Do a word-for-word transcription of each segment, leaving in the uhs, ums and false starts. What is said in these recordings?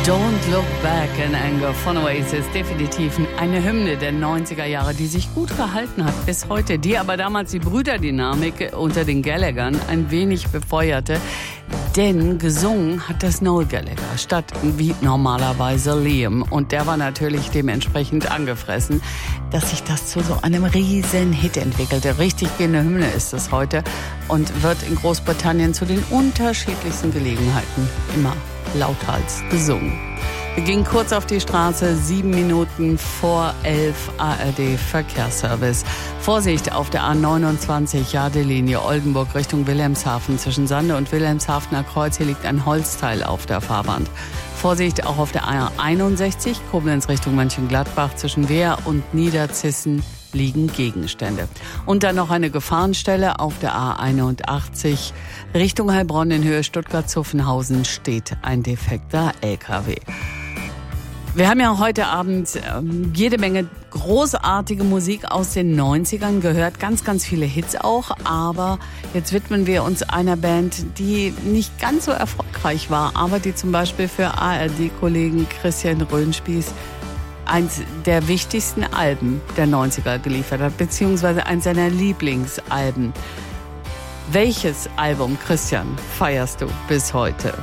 Don't Look Back in Anger von Oasis, definitiv eine Hymne der neunziger Jahre, die sich gut gehalten hat bis heute, die aber damals die Brüderdynamik unter den Gallaghern ein wenig befeuerte, denn gesungen hat das Noel Gallagher statt wie normalerweise Liam und der war natürlich dementsprechend angefressen, dass sich das zu so einem riesen Hit entwickelte. Richtig gehende Hymne ist es heute und wird in Großbritannien zu den unterschiedlichsten Gelegenheiten immer lauthals gesungen. Wir gingen kurz auf die Straße, sieben Minuten vor elf, A R D Verkehrsservice. Vorsicht auf der A neunundzwanzig, Jadelinie Oldenburg Richtung Wilhelmshaven. Zwischen Sande und Wilhelmshavener Kreuz, hier liegt ein Holzteil auf der Fahrbahn. Vorsicht auch auf der A einundsechzig, Koblenz Richtung Mönchengladbach. Zwischen Wehr und Niederzissen liegen Gegenstände. Und dann noch eine Gefahrenstelle auf der A einundachtzig. Richtung Heilbronn in Höhe Stuttgart-Zuffenhausen steht ein defekter L K W. Wir haben ja heute Abend ähm, jede Menge großartige Musik aus den neunzigern gehört, ganz, ganz viele Hits auch, aber jetzt widmen wir uns einer Band, die nicht ganz so erfolgreich war, aber die zum Beispiel für A R D-Kollegen Christian Röhnspieß eins der wichtigsten Alben der neunziger geliefert hat, beziehungsweise eins seiner Lieblingsalben. Welches Album, Christian, feierst du bis heute?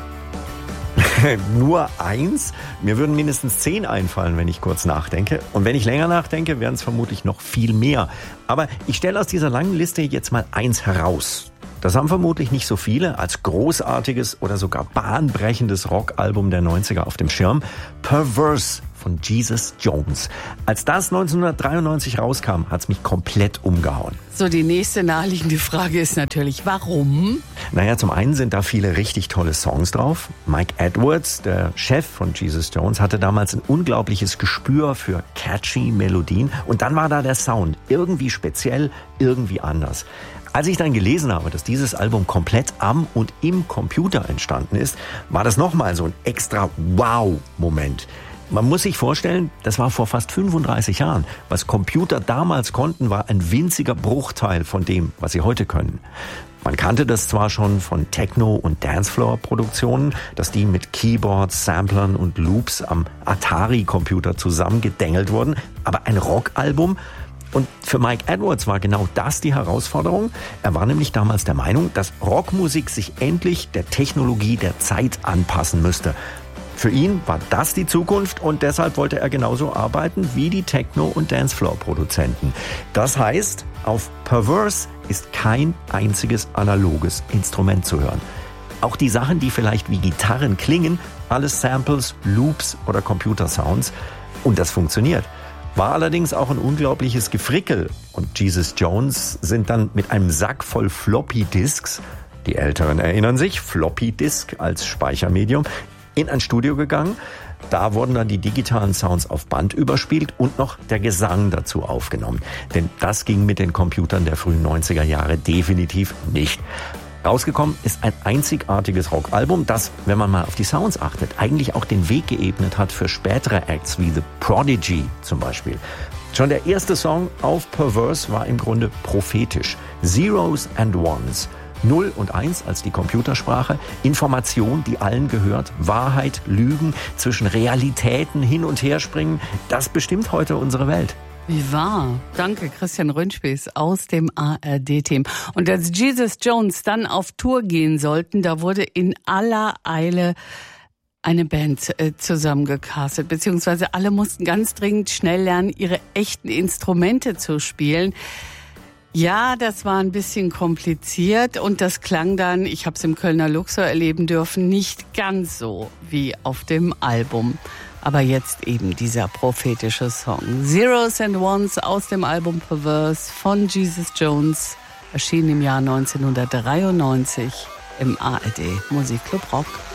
Nur eins? Mir würden mindestens zehn einfallen, wenn ich kurz nachdenke. Und wenn ich länger nachdenke, wären es vermutlich noch viel mehr. Aber ich stelle aus dieser langen Liste jetzt mal eins heraus. Das haben vermutlich nicht so viele als großartiges oder sogar bahnbrechendes Rockalbum der neunziger auf dem Schirm. Perverse von Jesus Jones. Als das neunzehnhundertdreiundneunzig rauskam, hat's mich komplett umgehauen. So, die nächste naheliegende Frage ist natürlich, warum? Naja, zum einen sind da viele richtig tolle Songs drauf. Mike Edwards, der Chef von Jesus Jones, hatte damals ein unglaubliches Gespür für catchy Melodien. Und dann war da der Sound. Irgendwie speziell, irgendwie anders. Als ich dann gelesen habe, dass dieses Album komplett am und im Computer entstanden ist, war das nochmal so ein extra Wow-Moment. Man muss sich vorstellen, das war vor fast fünfunddreißig Jahren. Was Computer damals konnten, war ein winziger Bruchteil von dem, was sie heute können. Man kannte das zwar schon von Techno- und Dancefloor-Produktionen, dass die mit Keyboards, Samplern und Loops am Atari-Computer zusammengedengelt wurden, aber ein Rockalbum? Und für Mike Edwards war genau das die Herausforderung. Er war nämlich damals der Meinung, dass Rockmusik sich endlich der Technologie der Zeit anpassen müsste. Für ihn war das die Zukunft und deshalb wollte er genauso arbeiten wie die Techno- und Dancefloor-Produzenten. Das heißt, auf Perverse ist kein einziges analoges Instrument zu hören. Auch die Sachen, die vielleicht wie Gitarren klingen, alles Samples, Loops oder Computersounds. Und das funktioniert. War allerdings auch ein unglaubliches Gefrickel. Und Jesus Jones sind dann mit einem Sack voll Floppy-Disks, die Älteren erinnern sich, Floppy-Disk als Speichermedium, in ein Studio gegangen. Da wurden dann die digitalen Sounds auf Band überspielt und noch der Gesang dazu aufgenommen. Denn das ging mit den Computern der frühen neunziger Jahre definitiv nicht. Rausgekommen ist ein einzigartiges Rockalbum, das, wenn man mal auf die Sounds achtet, eigentlich auch den Weg geebnet hat für spätere Acts wie The Prodigy zum Beispiel. Schon der erste Song auf Perverse war im Grunde prophetisch. Zeros and Ones. Null und Eins als die Computersprache, Information, die allen gehört, Wahrheit, Lügen, zwischen Realitäten hin und her springen, das bestimmt heute unsere Welt. Wie wahr. Danke, Christian Röhnspieß aus dem A R D-Team. Und als Jesus Jones dann auf Tour gehen sollten, da wurde in aller Eile eine Band äh, zusammengecastet, beziehungsweise alle mussten ganz dringend schnell lernen, ihre echten Instrumente zu spielen. Ja, das war ein bisschen kompliziert und das klang dann, ich habe es im Kölner Luxor erleben dürfen, nicht ganz so wie auf dem Album. Aber jetzt eben dieser prophetische Song. Zeros and Ones aus dem Album Perverse von Jesus Jones, erschien im Jahr neunzehnhundertdreiundneunzig im A R D Musikclub Rock.